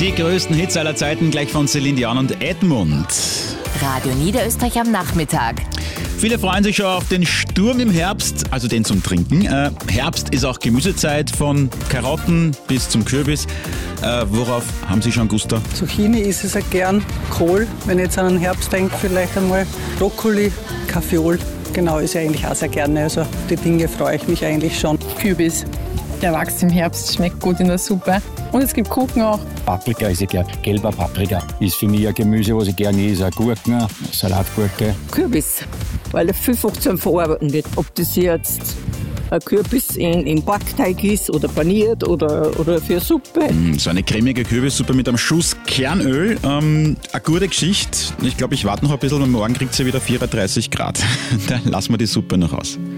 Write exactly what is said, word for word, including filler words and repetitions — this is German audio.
Die größten Hits aller Zeiten, gleich von Celine Dion und Edmund. Radio Niederösterreich am Nachmittag. Viele freuen sich schon auf den Sturm im Herbst, also den zum Trinken. Äh, Herbst ist auch Gemüsezeit, von Karotten bis zum Kürbis. Äh, worauf haben Sie schon Gusto? Zucchini ist es ja gern, Kohl, wenn ich jetzt an den Herbst denke, vielleicht einmal Brokkoli, Kaffeeol. Genau, ist ja eigentlich auch sehr gerne. Also die Dinge freue ich mich eigentlich schon. Kürbis, der wächst im Herbst, schmeckt gut in der Suppe. Und es gibt Kuchen auch. Paprika ist ja gern. Gelber Paprika ist für mich ein Gemüse, was ich gerne esse. Gurken, Salatgurke. Kürbis, weil er vielfach zum Verarbeiten wird. Ob das jetzt ein Kürbis in, in Backteig ist oder paniert oder, oder für Suppe. Mm, so eine cremige Kürbissuppe mit einem Schuss Kernöl. Ähm, eine gute Geschichte. Ich glaube, ich warte noch ein bisschen, weil morgen kriegt sie wieder vierunddreißig Grad. Dann lassen wir die Suppe noch aus.